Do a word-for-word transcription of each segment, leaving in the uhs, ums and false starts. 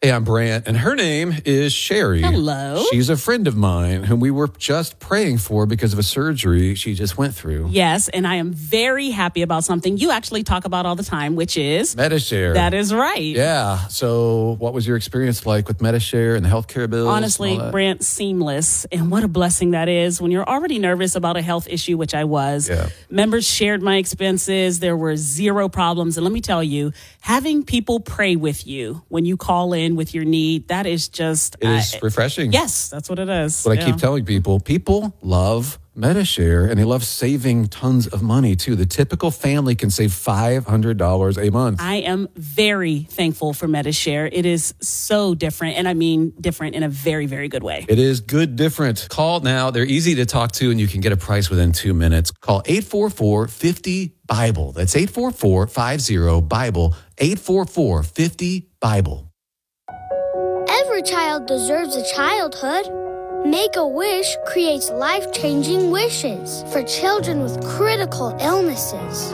Hey, I'm Brant, and her name is Sherry. Hello. She's a friend of mine whom we were just praying for because of a surgery she just went through. Yes, and I am very happy about something you actually talk about all the time, which is... Medi-Share. That is right. Yeah. So what was your experience like with Medi-Share and the healthcare bills? Honestly, Brant, seamless. And what a blessing that is when you're already nervous about a health issue, which I was. Yeah. Members shared my expenses. There were zero problems. And let me tell you, having people pray with you when you call in with your need, that is just... It is uh, refreshing. Yes, that's what it is. But yeah. I keep telling people, people love Medi-Share, and they love saving tons of money, too. The typical family can save five hundred dollars a month. I am very thankful for Medi-Share. It is so different, and I mean different in a very, very good way. It is good different. Call now. They're easy to talk to, and you can get a price within two minutes. Call eight four four, five zero, BIBLE. That's eight four four, five zero, BIBLE, eight four four, five zero, BIBLE. Every child deserves a childhood. Make-A-Wish creates life-changing wishes for children with critical illnesses.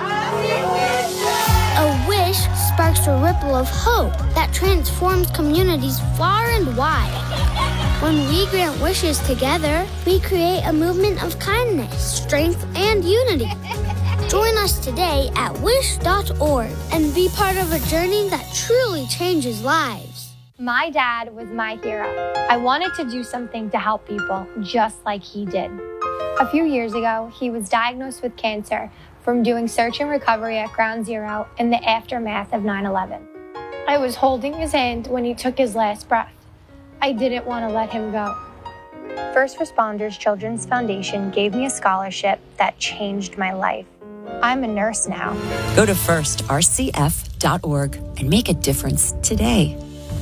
A wish sparks a ripple of hope that transforms communities far and wide. When we grant wishes together, we create a movement of kindness, strength, and unity. Join us today at wish dot org and be part of a journey that truly changes lives. My dad was my hero. I wanted to do something to help people just like he did. A few years ago, he was diagnosed with cancer from doing search and recovery at Ground Zero in the aftermath of nine eleven. I was holding his hand when he took his last breath. I didn't want to let him go. First Responders Children's Foundation gave me a scholarship that changed my life. I'm a nurse now. Go to first r c f dot org and make a difference today.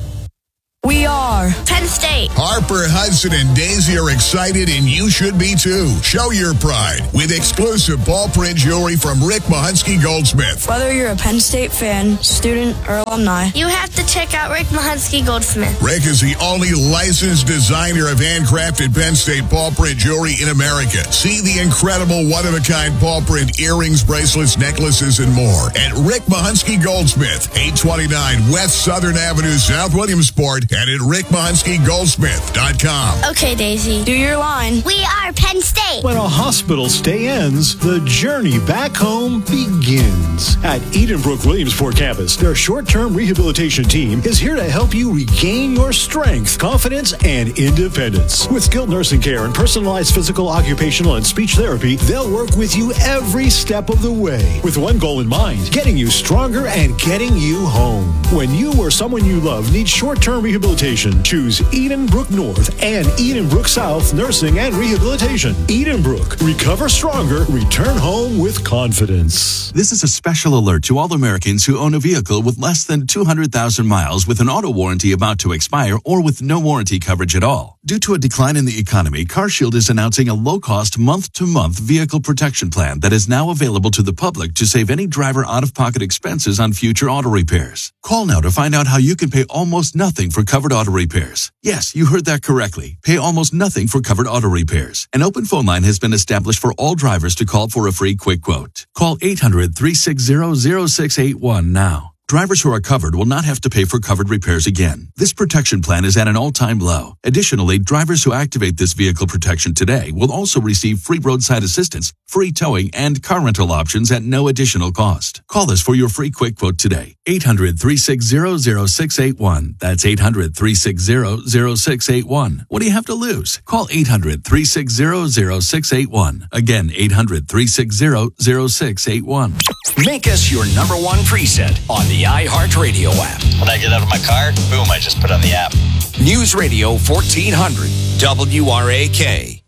We are Penn State. Harper, Hudson, and Daisy are excited, and you should be too. Show your pride with exclusive ball print jewelry from Rick Mahunsky Goldsmith. Whether you're a Penn State fan, student, or alumni, You have to check out Rick Mahunsky Goldsmith. Rick is the only licensed designer of handcrafted Penn State ball print jewelry in America. See the incredible one-of-a-kind ball print earrings, bracelets, necklaces, and more at Rick Mahunsky Goldsmith, eight twenty-nine West Southern Avenue, South Williamsport, and at rick mahunsky goldsmith dot com. Okay, Daisy. do your line. We are Penn State. When a hospital stay ends, the journey back home begins. At Edenbrook Williamsport campus, their short-term rehabilitation team is here to help you regain your strength, confidence, and independence. With skilled nursing care and personalized physical, occupational, and speech therapy, they'll work with you every step of the way, with one goal in mind: getting you stronger and getting you home. When you or someone you love needs short-term rehabilitation, choose Edenbrook North and Edenbrook South Nursing and Rehabilitation. Edenbrook. Recover stronger. Return home with confidence. This is a special alert to all Americans who own a vehicle with less than two hundred thousand miles with an auto warranty about to expire or with no warranty coverage at all. Due to a decline in the economy, CarShield is announcing a low-cost month-to-month vehicle protection plan that is now available to the public to save any driver out-of-pocket expenses on future auto repairs. Call now to find out how you can pay almost nothing for covered auto repairs. Yes, you heard that correctly. Pay almost nothing for covered auto repairs. An open phone line has been established for all drivers to call for a free quick quote. Call eight hundred, three six zero, zero six eight one now. Drivers who are covered will not have to pay for covered repairs again. This protection plan is at an all-time low. Additionally, drivers who activate this vehicle protection today will also receive free roadside assistance, free towing, and car rental options at no additional cost. Call us for your free quick quote today. eight hundred, three six zero, zero six eight one. That's eight hundred, three six zero, zero six eight one. What do you have to lose? Call eight hundred, three six zero, zero six eight one. Again, eight hundred, three six zero, zero six eight one. Make us your number one preset on the iHeartRadio app. When I get out of my car, boom, I just put on the app. News Radio fourteen hundred, W R A K.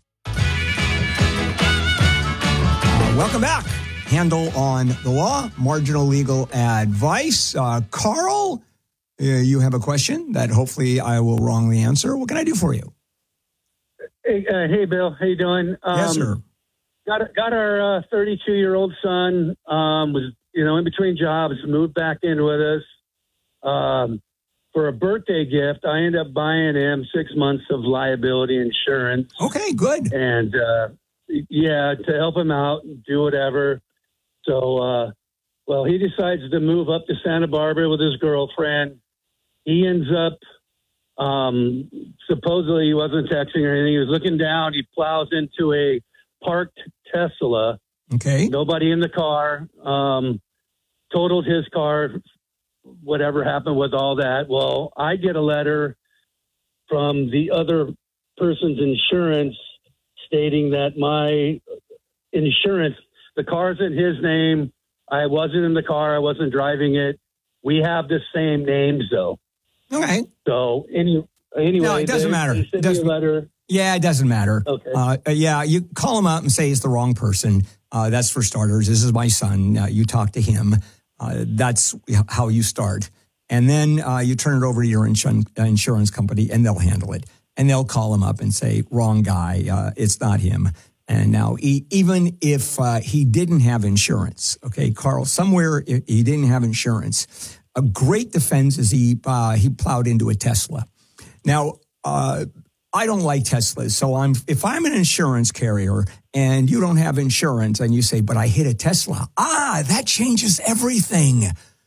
Uh, welcome back. Handle on the law, marginal legal advice. Uh, Carl, uh, you have a question that hopefully I will wrongly answer. What can I do for you? Hey, uh, hey Bill. How you doing? Um, yes, sir. Got got our thirty-two-year-old son, um, was, you know, in between jobs, moved back in with us. Um, for a birthday gift, I ended up buying him six months of liability insurance. Okay, good. And, uh, yeah, to help him out and do whatever. So, uh, well, he decides to move up to Santa Barbara with his girlfriend. He ends up Um, supposedly he wasn't texting or anything. He was looking down. He plows into a parked Tesla. Okay. Nobody in the car. Um, totaled his car. Whatever happened with all that. Well, I get a letter from the other person's insurance stating that my insurance, the car's in his name. I wasn't in the car. I wasn't driving it. We have the same names, though. Okay. So any anyway, no, it doesn't they, matter. They It sent doesn't, me a letter. Yeah, it doesn't matter. Okay. Uh, yeah, you call him up and say it's the wrong person. Uh, that's for starters. This is my son. Uh, you talk to him. Uh, that's how you start. And then uh, you turn it over to your insurance, uh, insurance company, and they'll handle it. And they'll call him up and say, wrong guy, uh, it's not him. And now, he, even if uh, he didn't have insurance, okay, Carl, somewhere he didn't have insurance, a great defense is he uh, he plowed into a Tesla. Now, uh, I don't like Teslas, so I'm if I'm an insurance carrier and you don't have insurance and you say, but I hit a Tesla, ah, that changes everything.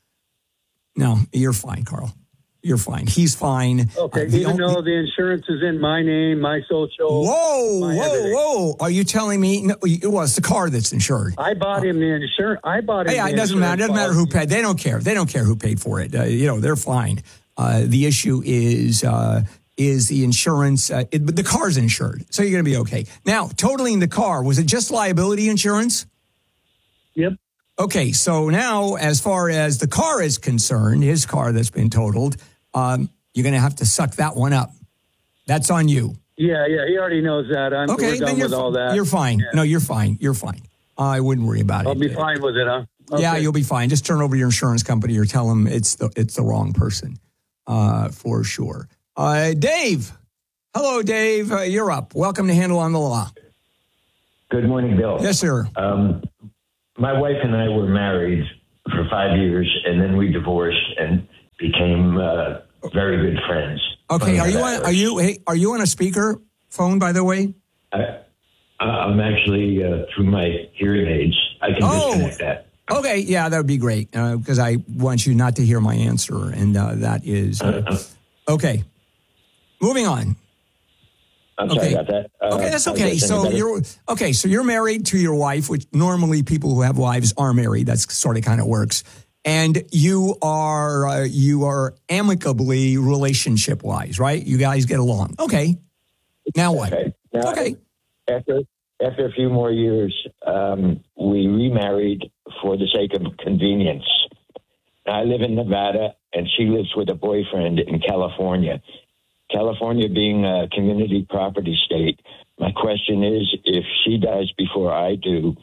No, you're fine, Carl. You're fine. He's fine. Okay, uh, even only, though the insurance is in my name, my social. Whoa, my whoa, everything. whoa! Are you telling me? No, well, it's the car that's insured. I bought him the insurance. I bought him. Yeah, the it doesn't matter. It doesn't matter who policy. paid. They don't care. They don't care who paid for it. Uh, you know, they're fine. Uh, the issue is uh, is the insurance. Uh, it, but the car's insured, so you're going to be okay. Now, totaling the car, was it just liability insurance? Yep. Okay, so now as far as the car is concerned, his car that's been totaled, um, you're going to have to suck that one up. That's on you. Yeah, yeah, he already knows that. I'm Okay, we're done then you're, with all that. you're fine. Yeah. No, you're fine. You're fine. I wouldn't worry about I'll it. be fine with it, huh? Okay. Yeah, you'll be fine. Just turn over to your insurance company or tell them it's the it's the wrong person, uh, for sure. Uh, Dave, hello, Dave. Uh, you're up. Welcome to Handle on the Law. Good morning, Bill. Yes, sir. Um, my wife and I were married for five years, and then we divorced and became uh, very good friends. Okay, are you that on, are you hey, are you on a speaker phone, by the way? I, I'm actually uh, through my hearing aids. I can Oh. disconnect that. Okay, yeah, that would be great because I want you not to hear my answer, and uh, that is uh, okay. Moving on. I'm sorry Okay. about that. Uh, Okay, that's I okay. guess So anybody- you're okay. So you're married to your wife, which normally people who have wives are married. That's sort of kind of works. And you are uh, you are amicably relationship wise, right? You guys get along. Okay. Now what? Okay. Now, Okay. After after a few more years, um, we remarried for the sake of convenience. I live in Nevada, and she lives with a boyfriend in California. California being a community property state, my question is, if she dies before I do,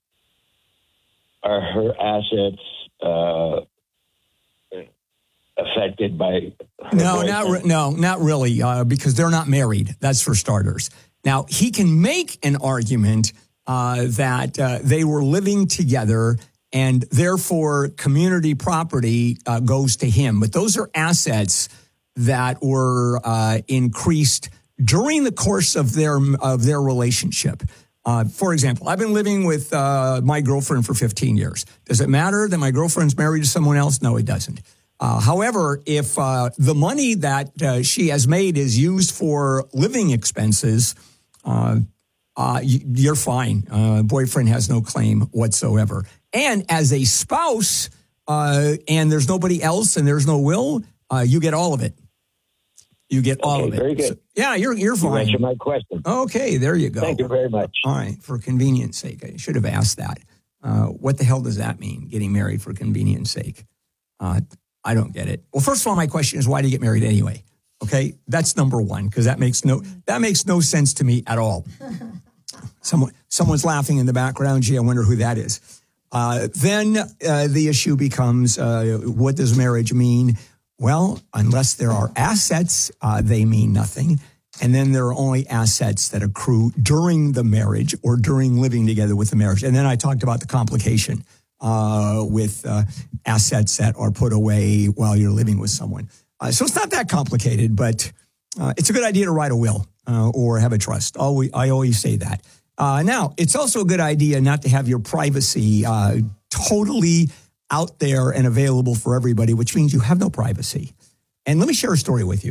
are her assets uh, affected by her No, boyfriend? not re- no, not really, uh, because they're not married. That's for starters. Now he can make an argument uh, that uh, they were living together, and therefore community property uh, goes to him. But those are assets that were uh, increased during the course of their of their relationship. Uh, for example, I've been living with uh, my girlfriend for fifteen years. Does it matter that my girlfriend's married to someone else? No, it doesn't. Uh, however, if uh, the money that uh, she has made is used for living expenses, uh, uh, you're fine. Uh, boyfriend has no claim whatsoever. And as a spouse, uh, and there's nobody else, and there's no will, uh, you get all of it. You get all Okay, of it. very good. So- yeah, you're you're You fine. answered my question. Okay, there you go. Thank you very much. All right, for convenience sake, I should have asked that. Uh, what the hell does that mean, getting married for convenience sake? Uh, I don't get it. Well, first of all, my question is, why do you get married anyway? Okay, that's number one, because that makes no that makes no sense to me at all. Someone someone's laughing in the background. Gee, I wonder who that is. Uh, then uh, the issue becomes, uh, what does marriage mean? Well, unless there are assets, uh, they mean nothing. And then there are only assets that accrue during the marriage or during living together with the marriage. And then I talked about the complication uh, with uh, assets that are put away while you're living with someone. Uh, so it's not that complicated, but uh, it's a good idea to write a will uh, or have a trust. Always, I always say that. Uh, now, it's also a good idea not to have your privacy uh, totally out there and available for everybody, which means you have no privacy. And let me share a story with you.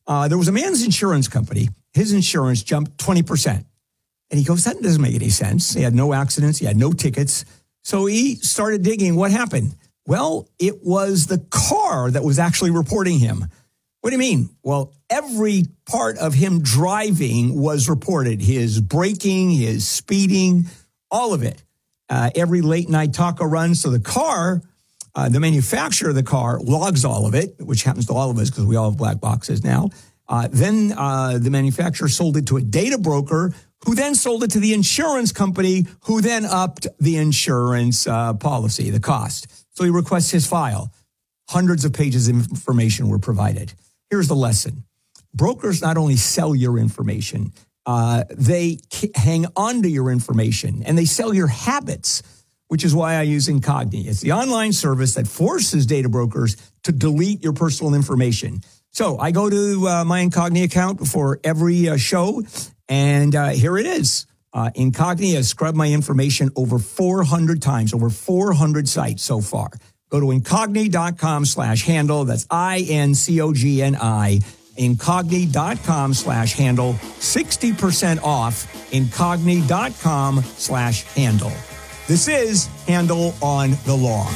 Uh, there was a man's insurance company. His insurance jumped twenty percent. And he goes, that doesn't make any sense. He had no accidents. He had no tickets. So he started digging. What happened? Well, it was the car that was actually reporting him. What do you mean? Well, every part of him driving was reported. His braking, his speeding, all of it. Uh, every late night taco run. So the car, uh, the manufacturer of the car logs all of it, which happens to all of us because we all have black boxes now. Uh, then uh, the manufacturer sold it to a data broker who then sold it to the insurance company, who then upped the insurance uh, policy, the cost. So he requests his file. Hundreds of pages of information were provided. Here's the lesson. Brokers not only sell your information, uh, they hang on to your information, and they sell your habits, which is why I use Incogni. It's the online service that forces data brokers to delete your personal information. So I go to uh, my Incogni account for every uh, show, and uh, here it is. Uh, Incogni has scrubbed my information over four hundred times, over four hundred sites so far. Go to Incogni.com slash handle. That's I N C O G N I. Incogni.com slash handle. sixty percent off. Incogni.com slash handle. This is Handle on the Law.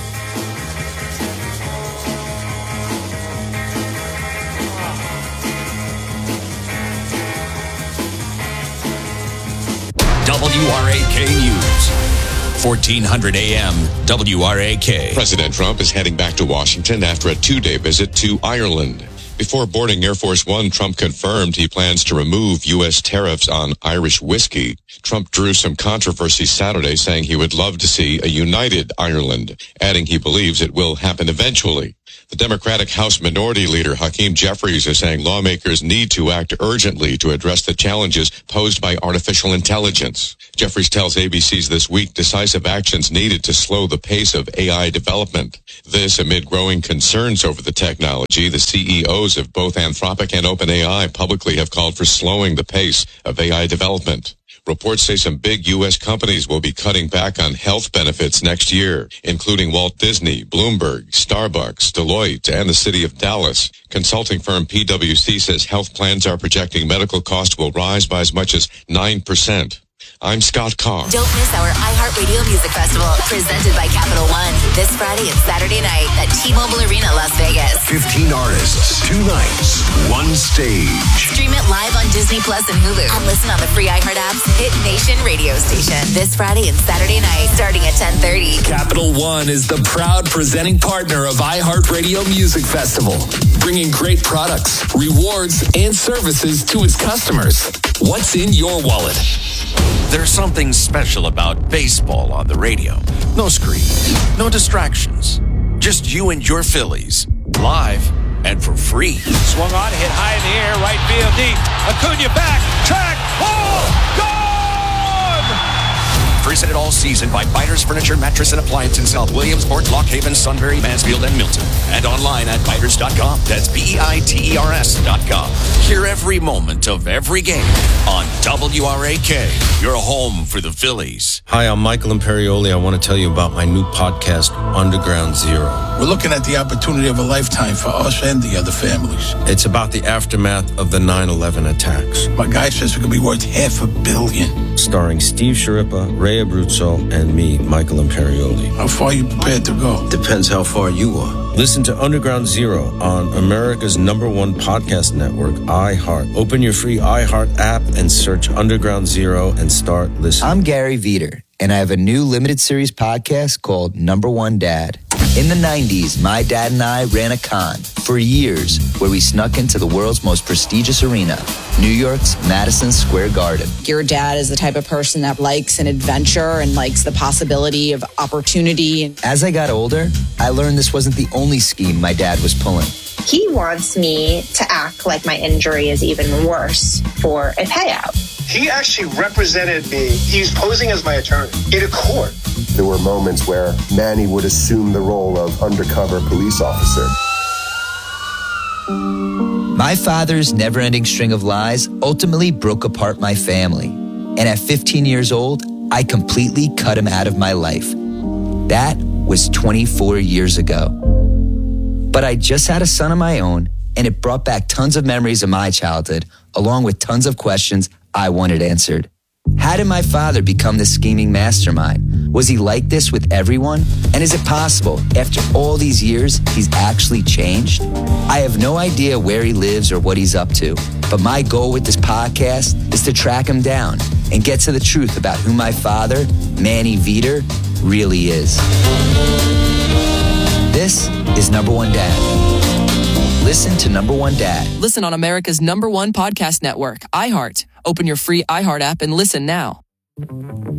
W R A K News. fourteen hundred A M W R A K. President Trump is heading back to Washington after a two-day visit to Ireland. Before boarding Air Force One, Trump confirmed he plans to remove U S tariffs on Irish whiskey. Trump drew some controversy Saturday, saying he would love to see a united Ireland, adding he believes it will happen eventually. The Democratic House Minority Leader Hakeem Jeffries is saying lawmakers need to act urgently to address the challenges posed by artificial intelligence. Jeffries tells A B C's This Week decisive actions needed to slow the pace of A I development. This amid growing concerns over the technology. The C E Os of both Anthropic and OpenAI publicly have called for slowing the pace of A I development. Reports say some big U S companies will be cutting back on health benefits next year, including Walt Disney, Bloomberg, Starbucks, Deloitte, and the city of Dallas. Consulting firm P W C says health plans are projecting medical costs will rise by as much as nine percent. I'm Scott Carr. Don't miss our iHeartRadio Music Festival, presented by Capital One, this Friday and Saturday night at T-Mobile Arena, Las Vegas. fifteen artists, two nights, one stage. Stream it live on Disney Plus and Hulu, and listen on the free iHeart app's Hit Nation radio station this Friday and Saturday night, starting at ten thirty. Capital One is the proud presenting partner of iHeartRadio Music Festival, bringing great products, rewards, and services to its customers. What's in your wallet? There's something special about baseball on the radio. No screen, no distractions. Just you and your Phillies, live and for free. Swung on, hit high in the air, right field deep. Acuna back, track, ball, gone! Presented all season by Biters Furniture, Mattress, and Appliance in South Williamsport, Lock Haven, Sunbury, Mansfield, and Milton. And online at biters dot com. That's B E I T E R S dot com. Hear every moment of every game on W R A K, your home for the Phillies. Hi, I'm Michael Imperioli. I want to tell you about my new podcast, Underground Zero. We're looking at the opportunity of a lifetime for us and the other families. It's about the aftermath of the nine eleven attacks. My guy says it could be worth half a billion. Starring Steve Sharippa, Ray Abruzzo, and me, Michael Imperioli. How far are you prepared to go? Depends how far you are. Listen to Underground Zero on America's number one podcast network, iHeart. Open your free iHeart app and search Underground Zero and start listening. I'm Gary Veter, and I have a new limited series podcast called Number One Dad. In the nineties, my dad and I ran a con for years where we snuck into the world's most prestigious arena, New York's Madison Square Garden. Your dad is the type of person that likes an adventure and likes the possibility of opportunity. As I got older, I learned this wasn't the only scheme my dad was pulling. He wants me to act like my injury is even worse for a payout. He actually represented me. He was posing as my attorney in a court. There were moments where Manny would assume the role of undercover police officer. My father's never-ending string of lies ultimately broke apart my family. And at fifteen years old, I completely cut him out of my life. That was twenty-four years ago. But I just had a son of my own, and it brought back tons of memories of my childhood, along with tons of questions I wanted answered. How did my father become this scheming mastermind? Was he like this with everyone? And is it possible, after all these years, he's actually changed? I have no idea where he lives or what he's up to, but my goal with this podcast is to track him down and get to the truth about who my father, Manny Veter, really is. This is Number One Dad. Listen to Number One Dad. Listen on America's number one podcast network, iHeart. Open your free iHeart app and listen now.